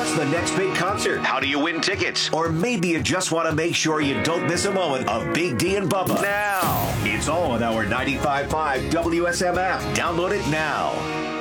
What's the next big concert? How do you win tickets? Or maybe you just want to make sure you don't miss a moment of Big D and Bubba. Now. It's all on our 95.5 WSM app. Download it now.